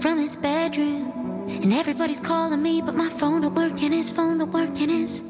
from his bedroom. And everybody's calling me, but my phone don't work and his phone don't work and his...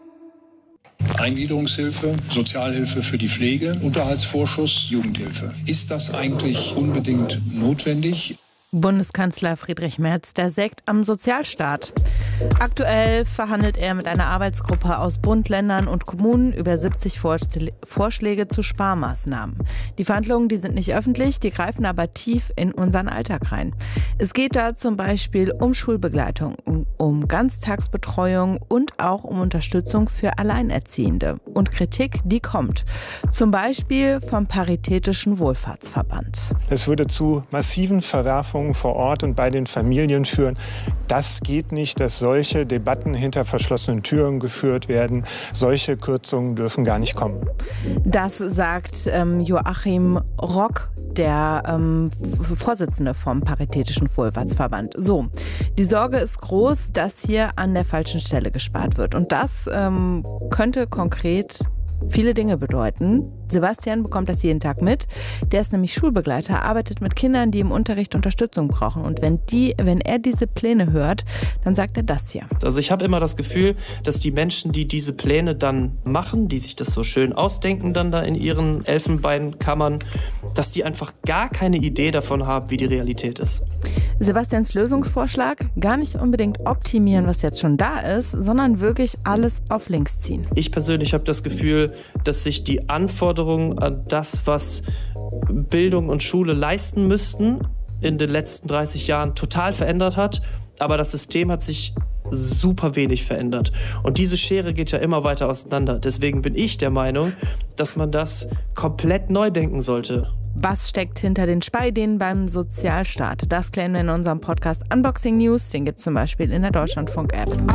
Eingliederungshilfe, Sozialhilfe für die Pflege, Unterhaltsvorschuss, Jugendhilfe. Ist das eigentlich unbedingt notwendig? Bundeskanzler Friedrich Merz, der sägt am Sozialstaat. Aktuell verhandelt er mit einer Arbeitsgruppe aus Bund, Ländern und Kommunen über 70 Vorschläge zu Sparmaßnahmen. Die Verhandlungen, die sind nicht öffentlich, die greifen aber tief in unseren Alltag rein. Es geht da zum Beispiel um Schulbegleitung, um Ganztagsbetreuung und auch um Unterstützung für Alleinerziehende. Und Kritik, die kommt. Zum Beispiel vom Paritätischen Wohlfahrtsverband. Es würde zu massiven Verwerfungen vor Ort und bei den Familien führen. Das geht nicht, dass solche Debatten hinter verschlossenen Türen geführt werden. Solche Kürzungen dürfen gar nicht kommen. Das sagt Joachim Rock, der Vorsitzende vom Paritätischen Wohlfahrtsverband. So, die Sorge ist groß, dass hier an der falschen Stelle gespart wird. Und das könnte konkret viele Dinge bedeuten. Sebastian bekommt das jeden Tag mit. Der ist nämlich Schulbegleiter, arbeitet mit Kindern, die im Unterricht Unterstützung brauchen. Und wenn er diese Pläne hört, dann sagt er das hier. Also ich habe immer das Gefühl, dass die Menschen, die diese Pläne dann machen, die sich das so schön ausdenken dann da in ihren Elfenbeinkammern, dass die einfach gar keine Idee davon haben, wie die Realität ist. Sebastians Lösungsvorschlag: gar nicht unbedingt optimieren, was jetzt schon da ist, sondern wirklich alles auf links ziehen. Ich persönlich habe das Gefühl, dass sich die Anforderungen an das, was Bildung und Schule leisten müssten, in den letzten 30 Jahren total verändert hat. Aber das System hat sich super wenig verändert. Und diese Schere geht ja immer weiter auseinander. Deswegen bin ich der Meinung, dass man das komplett neu denken sollte. Was steckt hinter den Sparideen beim Sozialstaat? Das klären wir in unserem Podcast Unboxing News. Den gibt es zum Beispiel in der Deutschlandfunk-App.